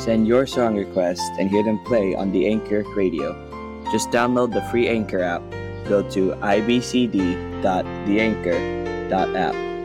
Send your song request and hear them play on the Anchor Radio. Just download the free Anchor app. Go to ibcd.theanchor.app.